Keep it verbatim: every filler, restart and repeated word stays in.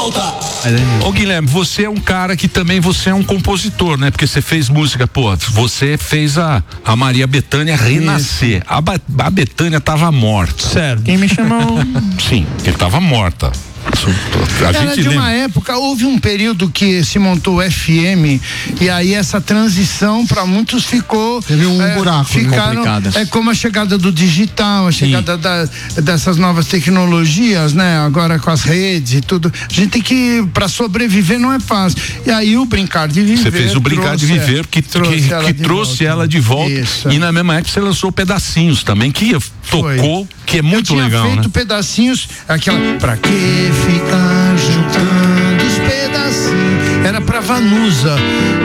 volta. Ô Guilherme, você é um cara que também você é um compositor, né? Porque você fez música, pô, você fez a, a Maria Bethânia renascer. A, a Bethânia tava morta. Certo. Quem me chamou? Sim, ele tava morta. A Era gente de uma lembra. época, houve um período que se montou o F M e aí essa transição para muitos ficou teve um é, buraco ficaram, é como a chegada do digital, a chegada da, dessas novas tecnologias, né? Agora com as redes e tudo, a gente tem que, para sobreviver não é fácil, e aí o Brincar de Viver, você fez o Brincar de Viver que trouxe, que, ela, que de trouxe ela de volta. Isso. E na mesma época você lançou Pedacinhos também, que tocou, Foi. que é muito Eu tinha legal, feito né? Pedacinhos, aquela pra que ficar juntando os pedacinhos, era pra Vanusa,